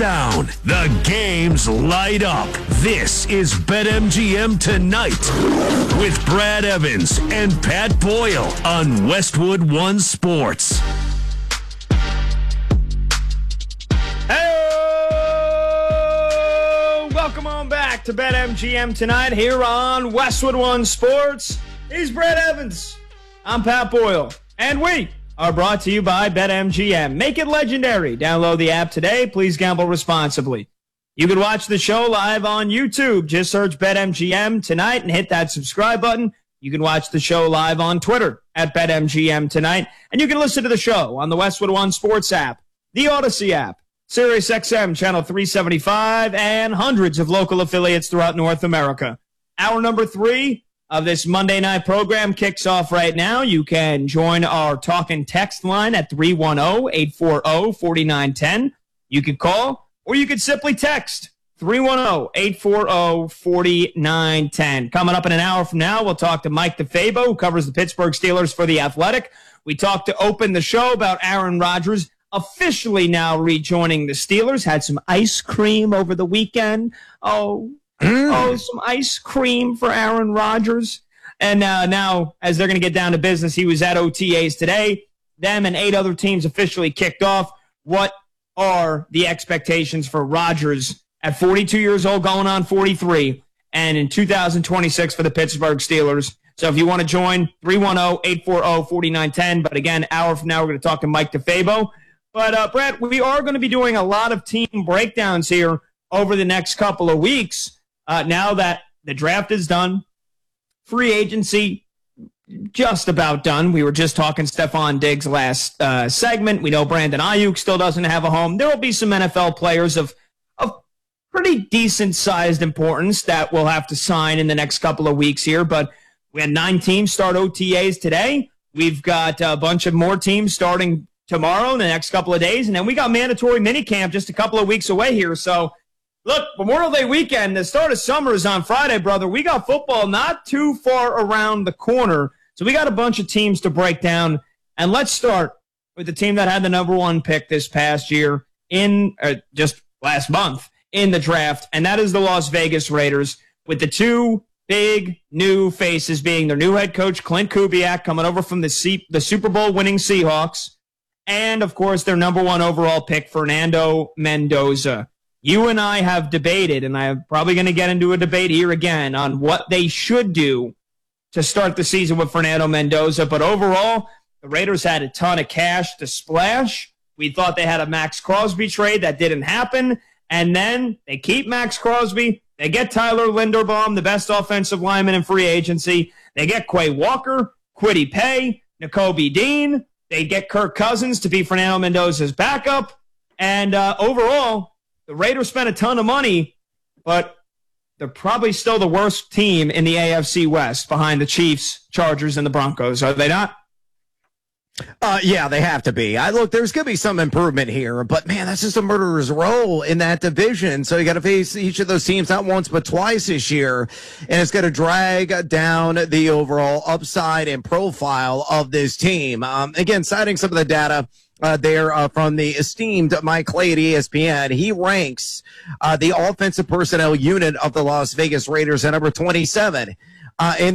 Down. The games light up. This is BetMGM Tonight with Brad Evans and Pat Boyle on Westwood One Sports. Hey, welcome on back to BetMGM Tonight here on Westwood One Sports. He's Brad Evans. I'm Pat Boyle, and we are brought to you by BetMGM. Make it legendary. Download the app today. Please gamble responsibly. You can watch the show live on YouTube. Just search BetMGM Tonight and hit that subscribe button. You can watch the show live on Twitter at BetMGM Tonight. And you can listen to the show on the Westwood One Sports app, the Odyssey app, SiriusXM Channel 375, and hundreds of local affiliates throughout North America. Hour number 3 of this Monday night program kicks off right now. You can join our talk and text line at 310-840-4910. You can call, or you can simply text 310-840-4910. Coming up in an hour from now, we'll talk to Mike DeFabo, who covers the Pittsburgh Steelers for The Athletic. We talked to open the show about Aaron Rodgers officially now rejoining the Steelers. Had some ice cream over the weekend. Some ice cream for Aaron Rodgers. And now, as they're going to get down to business, he was at OTAs today. Them and 8 other teams officially kicked off. What are the expectations for Rodgers at 42 years old, going on 43, and in 2026 for the Pittsburgh Steelers? So if you want to join, 310-840-4910. But again, hour from now, we're going to talk to Mike DeFabo. But, Brett, we are going to be doing a lot of team breakdowns here over the next couple of weeks. Now that the draft is done, free agency just about done. We were just talking Stephon Diggs last segment. We know Brandon Ayuk still doesn't have a home. There will be some NFL players of pretty decent-sized importance that we'll have to sign in the next couple of weeks here. But we had 9 teams start OTAs today. We've got a bunch of more teams starting tomorrow in the next couple of days. And then we got mandatory minicamp just a couple of weeks away here. So, look, Memorial Day weekend, the start of summer is on Friday, brother. We got football not too far around the corner. So we got a bunch of teams to break down. And let's start with the team that had the number 1 pick this past year just last month in the draft. And that is the Las Vegas Raiders, with the 2 big new faces being their new head coach, Clint Kubiak, coming over from the Super Bowl winning Seahawks. And, of course, their number 1 overall pick, Fernando Mendoza. You and I have debated, and I'm probably going to get into a debate here again on what they should do to start the season with Fernando Mendoza. But overall, the Raiders had a ton of cash to splash. We thought they had a Max Crosby trade. That didn't happen. And then they keep Max Crosby. They get Tyler Linderbaum, the best offensive lineman in free agency. They get Quay Walker, Kwity Paye, Nakobe Dean. They get Kirk Cousins to be Fernando Mendoza's backup. And overall, the Raiders spent a ton of money, but they're probably still the worst team in the AFC West behind the Chiefs, Chargers, and the Broncos. Are they not? Yeah, they have to be. Look, there's going to be some improvement here, but, man, that's just a murderer's row in that division. So you got to face each of those teams not once but twice this year, and it's going to drag down the overall upside and profile of this team. Again, citing some of the data there from the esteemed Mike Clay at ESPN, he ranks the offensive personnel unit of the Las Vegas Raiders at number 27 in